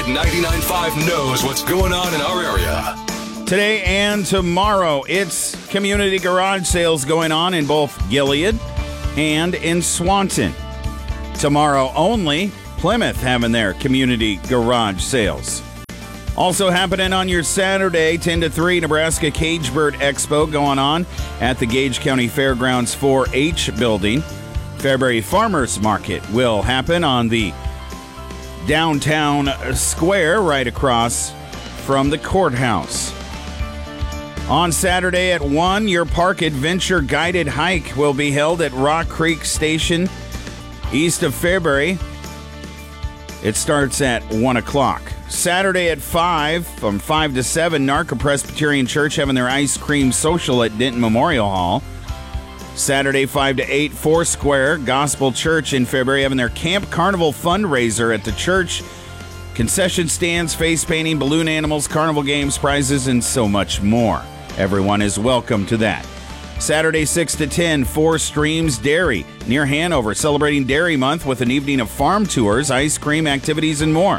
Red 99.5 knows what's going on in our area. Today and tomorrow, it's community garage sales going on in both Gilead and in Swanton. Tomorrow only, Plymouth having their community garage sales. Also happening on your Saturday, 10 to 3, Nebraska Cage Bird Expo going on at the Gage County Fairgrounds 4-H building. Fairbury Farmers Market will happen on the downtown square right across from the courthouse. On Saturday at 1, your park adventure guided hike will be held at Rock Creek Station east of Fairbury. It starts at 1 o'clock. Saturday at 5, from 5 to 7, Narca Presbyterian Church having their ice cream social at Denton Memorial Hall. Saturday, 5 to 8, Foursquare Gospel Church in Fairbury having their Camp Carnival fundraiser at the church. Concession stands, face painting, balloon animals, carnival games, prizes, and so much more. Everyone is welcome to that. Saturday, 6 to 10, Four Streams Dairy near Hanover, celebrating Dairy Month with an evening of farm tours, ice cream, activities, and more.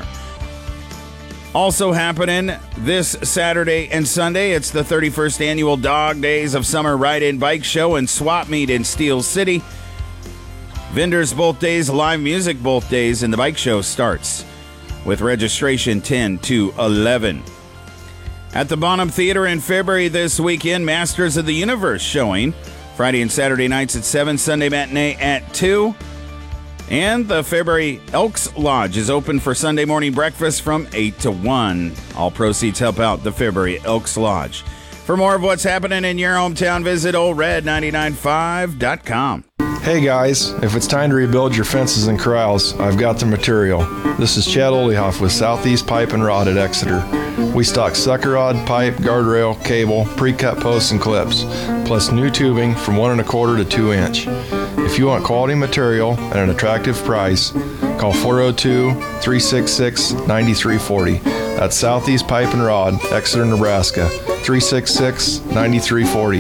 Also happening this Saturday and Sunday, it's the 31st Annual Dog Days of Summer Ride-In Bike Show and Swap Meet in Steel City. Vendors both days, live music both days, and the bike show starts with registration 10 to 11. At the Bonham Theater in Fairbury this weekend, Masters of the Universe showing Friday and Saturday nights at 7, Sunday matinee at 2. And the Fairbury Elks Lodge is open for Sunday morning breakfast from 8 to 1. All proceeds help out the Fairbury Elks Lodge. For more of what's happening in your hometown, visit oldred995.com. Hey guys, if it's time to rebuild your fences and corrals, I've got the material. This is Chad Olehoff with Southeast Pipe and Rod at Exeter. We stock sucker rod, pipe, guardrail, cable, pre-cut posts and clips, plus new tubing from 1 1/4 to 2 inch. If you want quality material at an attractive price, call 402-366-9340. That's Southeast Pipe and Rod, Exeter, Nebraska, 366-9340,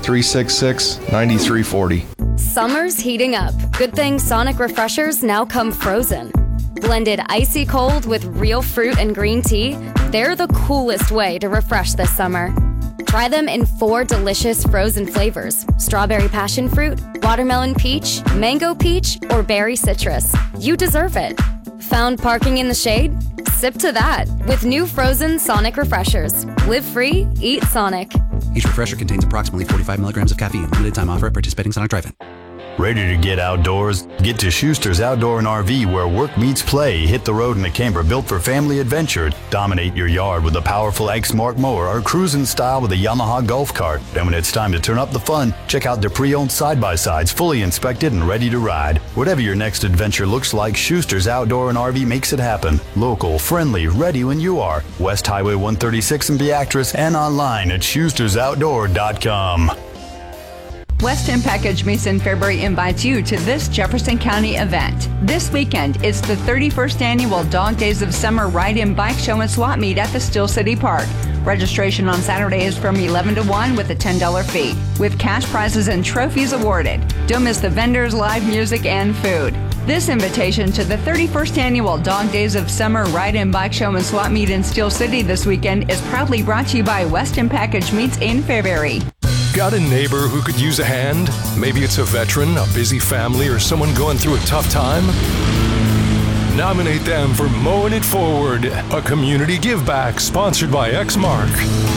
366-9340. Summer's heating up. Good thing Sonic Refreshers now come frozen. Blended icy cold with real fruit and green tea, they're the coolest way to refresh this summer. Try them in 4 delicious frozen flavors: strawberry passion fruit, watermelon peach, mango peach, or berry citrus. You deserve it. Found parking in the shade? Sip to that with new frozen Sonic Refreshers. Live free, eat Sonic. Each refresher contains approximately 45 milligrams of caffeine. Limited time offer at participating Sonic Drive-In. Ready to get outdoors? Get to Schuster's Outdoor and RV, where work meets play. Hit the road in a camper built for family adventure. Dominate your yard with a powerful Exmark mower or cruise in style with a Yamaha golf cart. And when it's time to turn up the fun, check out their pre-owned side-by-sides, fully inspected and ready to ride. Whatever your next adventure looks like, Schuster's Outdoor and RV makes it happen. Local, friendly, ready when you are. West Highway 136 in Beatrice and online at schustersoutdoor.com. Weston Package Meats in Fairbury invites you to this Jefferson County event. This weekend, it's the 31st Annual Dog Days of Summer Ride-In Bike Show and Swap Meet at the Steel City Park. Registration on Saturday is from 11 to 1 with a $10 fee, with cash prizes and trophies awarded. Don't miss the vendors, live music, and food. This invitation to the 31st Annual Dog Days of Summer Ride-In Bike Show and Swap Meet in Steel City this weekend is proudly brought to you by Weston Package Meats in Fairbury. Got a neighbor who could use a hand? Maybe it's a veteran, a busy family, or someone going through a tough time? Nominate them for Mowing It Forward, a community give-back sponsored by Exmark.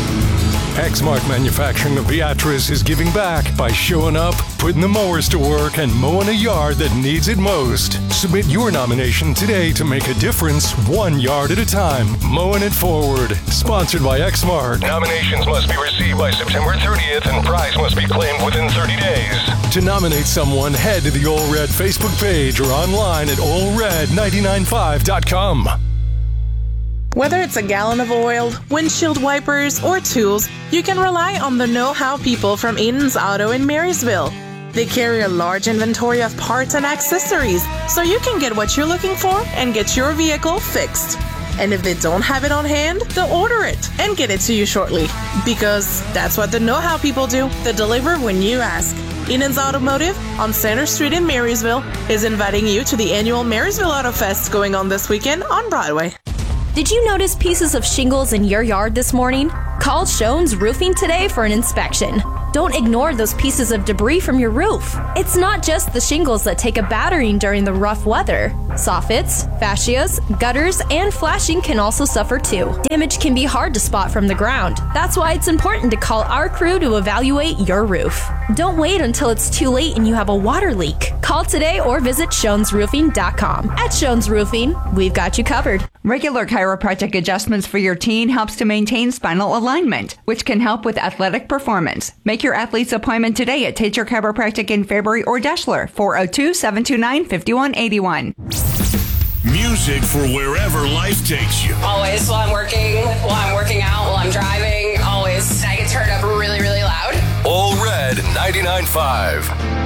Exmark Manufacturing of Beatrice is giving back by showing up, putting the mowers to work, and mowing a yard that needs it most. Submit your nomination today to make a difference 1 yard at a time. Mowing It Forward, sponsored by Exmark. Nominations must be received by September 30th and prize must be claimed within 30 days. To nominate someone, head to the Ole Red Facebook page or online at oldred995.com. Whether it's a gallon of oil, windshield wipers, or tools, you can rely on the know-how people from Eden's Auto in Marysville. They carry a large inventory of parts and accessories, so you can get what you're looking for and get your vehicle fixed. And if they don't have it on hand, they'll order it and get it to you shortly. Because that's what the know-how people do. They deliver when you ask. Eden's Automotive on Center Street in Marysville is inviting you to the annual Marysville Auto Fest going on this weekend on Broadway. Did you notice pieces of shingles in your yard this morning? Call Shones Roofing today for an inspection. Don't ignore those pieces of debris from your roof. It's not just the shingles that take a battering during the rough weather. Soffits, fascias, gutters, and flashing can also suffer too. Damage can be hard to spot from the ground. That's why it's important to call our crew to evaluate your roof. Don't wait until it's too late and you have a water leak. Call today or visit ShonesRoofing.com. At Shones Roofing, we've got you covered. Regular chiropractic adjustments for your teen helps to maintain spinal alignment, which can help with athletic performance. Make your athlete's appointment today at Tater Chiropractic in Fairbury or Deshler, 402-729-5181. Music for wherever life takes you. Always while I'm working out, while I'm driving, always. I get turned up really, really loud. All Red 99.5.